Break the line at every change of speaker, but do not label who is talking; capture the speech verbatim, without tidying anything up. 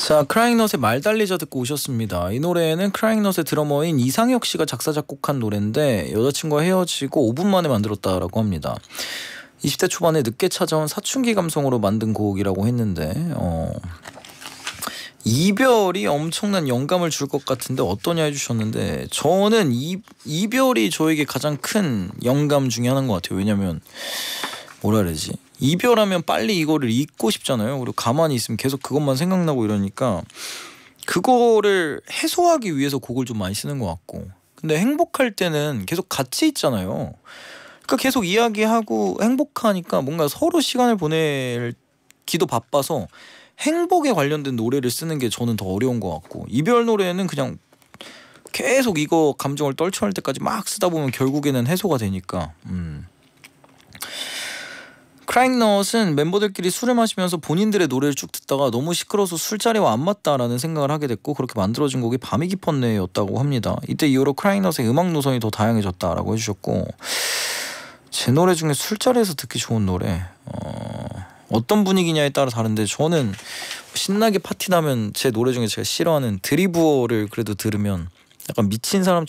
자, 크라잉넛의 말 달리자 듣고 오셨습니다. 이 노래는 크라잉넛의 드러머인 이상혁 씨가 작사 작곡한 노래인데 여자친구와 헤어지고 오 분 만에 만들었다라고 합니다. 이십 대 초반에 늦게 찾아온 사춘기 감성으로 만든 곡이라고 했는데 어, 이별이 엄청난 영감을 줄 것 같은데 어떠냐 해주셨는데, 저는 이, 이별이 저에게 가장 큰 영감 중에 하나인 것 같아요. 왜냐면 뭐라 그러지, 이별하면 빨리 이거를 잊고 싶잖아요. 그리고 가만히 있으면 계속 그것만 생각나고 이러니까 그거를 해소하기 위해서 곡을 좀 많이 쓰는 것 같고, 근데 행복할 때는 계속 같이 있잖아요. 그러니까 계속 이야기하고 행복하니까 뭔가 서로 시간을 보내기도 바빠서 행복에 관련된 노래를 쓰는 게 저는 더 어려운 것 같고, 이별 노래는 그냥 계속 이거 감정을 떨쳐낼 때까지 막 쓰다 보면 결국에는 해소가 되니까. 음. 크라잉넛은 멤버들끼리 술을 마시면서 본인들의 노래를 쭉 듣다가 너무 시끄러워서 술자리와 안 맞다라는 생각을 하게 됐고, 그렇게 만들어진 곡이 밤이 깊었네였다고 합니다. 이때 이후로 크라잉넛의 음악 노선이 더 다양해졌다라고 해주셨고, 제 노래 중에 술자리에서 듣기 좋은 노래 어... 어떤 분위기냐에 따라 다른데, 저는 신나게 파티 나면 제 노래 중에 제가 싫어하는 드리부어를 그래도 들으면 약간 미친 사람